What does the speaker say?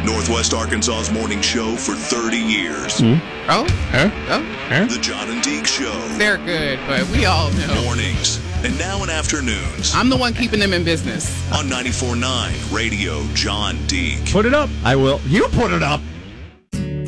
Northwest Arkansas's morning show for 30 years. The John and Deke Show. They're good, but we all know. Mornings, and now in afternoons. I'm the one keeping them in business. On 94.9 Radio John Deke. Put it up. I will. You put it up.